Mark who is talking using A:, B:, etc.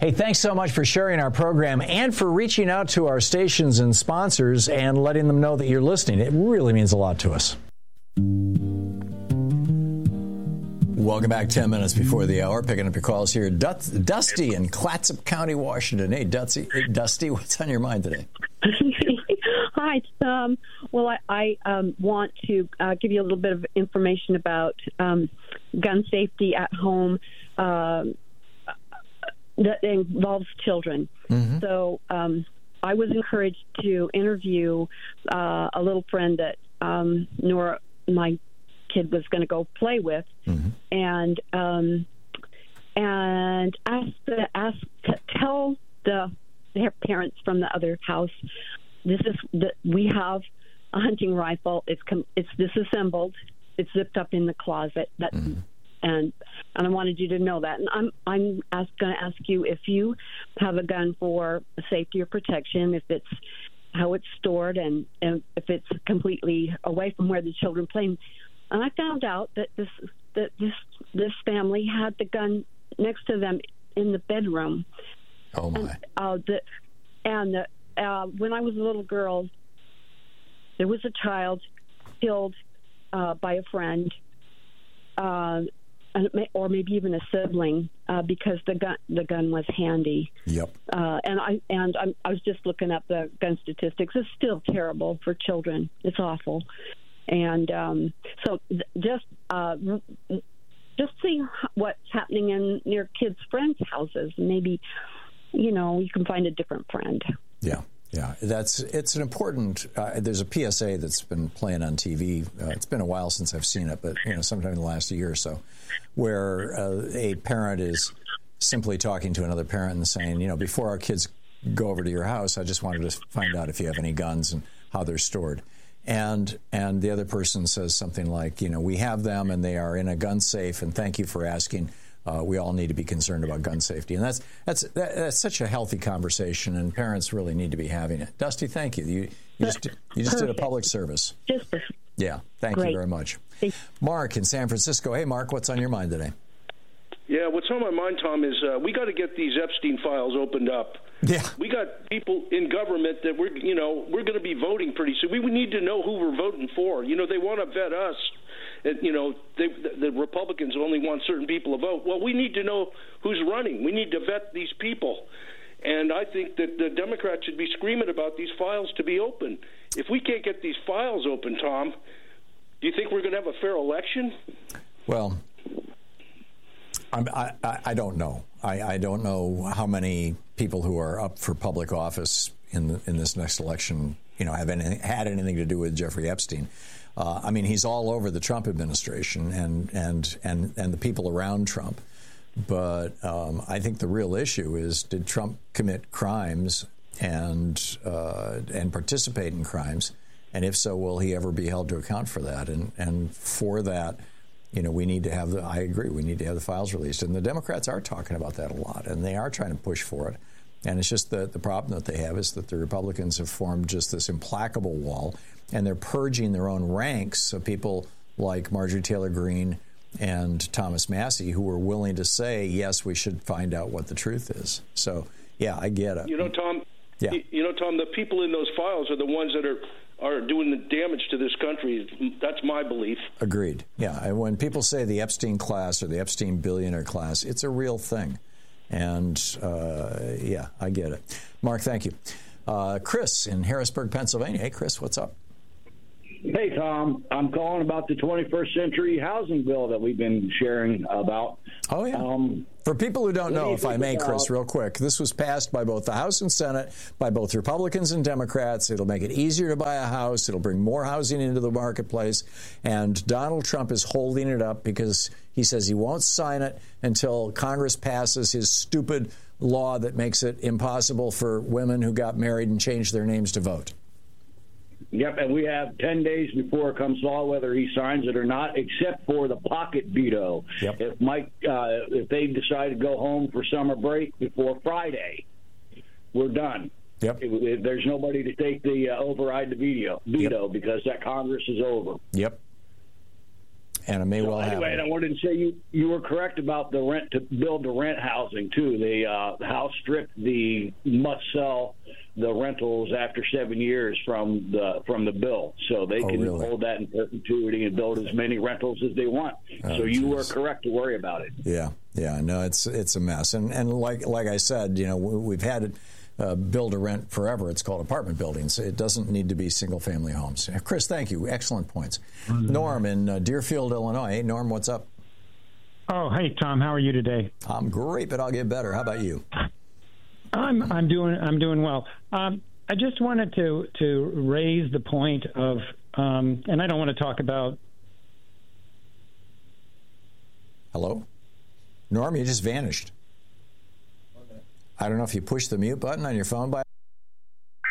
A: Hey, thanks so much for sharing our program and for reaching out to our stations and sponsors and letting them know that you're listening. It really means a lot to us. Welcome back. 10 minutes before the hour. Picking up your calls here. Dusty in Clatsop County, Washington. Hey, Dusty, what's on your mind today?
B: Hi. Well, I want to give you a little bit of information about gun safety at home that involves children. Mm-hmm. So I was encouraged to interview a little friend that Nora, my kid, was going to go play with, mm-hmm. and tell their parents from the other house, we have a hunting rifle. It's disassembled. It's zipped up in the closet. Mm-hmm. And I wanted you to know that. And I'm going to ask you if you have a gun for safety or protection, if it's how it's stored, and if it's completely away from where the children play. And I found out that this family had the gun next to them in the bedroom.
A: Oh my!
B: When I was a little girl, there was a child killed by a friend. Or maybe even a sibling, because the gun was handy.
A: Yep.
B: And I was just looking up the gun statistics. It's still terrible for children. It's awful. And so just see what's happening in your kids' friends' houses. Maybe you can find a different friend.
A: Yeah. Yeah, it's an important. There's a PSA that's been playing on TV. It's been a while since I've seen it, but sometime in the last year or so, where a parent is simply talking to another parent and saying, before our kids go over to your house, I just wanted to find out if you have any guns and how they're stored. And the other person says something like, we have them and they are in a gun safe, and thank you for asking. We all need to be concerned about gun safety, and that's such a healthy conversation, and parents really need to be having it. Dusty, thank you. You just did a public service. Yeah, thank you very much. Mark in San Francisco. Hey, Mark, what's on your mind today?
C: Yeah, what's on my mind, Tom, is we got to get these Epstein files opened up.
A: Yeah,
C: we got people in government that we're going to be voting pretty soon. We need to know who we're voting for. They want to vet us. The Republicans only want certain people to vote. Well, we need to know who's running. We need to vet these people. And I think that the Democrats should be screaming about these files to be open. If we can't get these files open, Tom, do you think we're going to have a fair election?
A: Well, I don't know. I don't know how many people who are up for public office in this next election, have had anything to do with Jeffrey Epstein. He's all over the Trump administration and the people around Trump. But I think the real issue is, did Trump commit crimes and participate in crimes? And if so, will he ever be held to account for that? And for that, we need to have I agree, we need to have the files released. And the Democrats are talking about that a lot, and they are trying to push for it. And it's just the problem that they have is that the Republicans have formed just this implacable wall, and they're purging their own ranks of people like Marjorie Taylor Greene and Thomas Massie, who were willing to say, yes, we should find out what the truth is. So, yeah, I get it.
C: Tom, Tom, the people in those files are the ones that are doing the damage to this country. That's my belief. Agreed.
A: Yeah, and when people say the Epstein class or the Epstein billionaire class, it's a real thing. And, I get it. Mark, thank you. Chris in Harrisburg, Pennsylvania. Hey, Chris, what's up?
D: Hey, Tom. I'm calling about the 21st century housing bill that we've been sharing about.
A: Oh, yeah. For people who don't know, if I may, Chris, real quick, this was passed by both the House and Senate, by both Republicans and Democrats. It'll make it easier to buy a house. It'll bring more housing into the marketplace. And Donald Trump is holding it up because he says he won't sign it until Congress passes his stupid law that makes it impossible for women who got married and changed their names to vote.
D: Yep, and we have 10 days before it comes law whether he signs it or not, except for the pocket veto.
A: Yep.
D: If they decide to go home for summer break before Friday, we're done.
A: Yep.
D: There's nobody to take the override the veto because that Congress is over.
A: Yep. And it may well happen.
D: Anyway, I wanted to say you were correct about the rent to build to rent housing too. The House stripped the must sell the rentals after 7 years from the bill, so they can hold that in perpetuity and build as many rentals as they want. So you were correct to worry about it.
A: Yeah. No, it's a mess, and like I said, we've had it. Build to rent forever. It's called apartment buildings. It doesn't need to be single-family homes. Chris, thank you. Excellent points. Norm in Deerfield, Illinois. Hey, Norm, what's up?
E: Oh, hey, Tom. How are you today?
A: I'm great, but I'll get better. How about you?
E: I'm doing well. I just wanted to raise the point of, and I don't want to talk about.
A: Hello, Norm. You just vanished. I don't know if you pushed the mute button on your phone by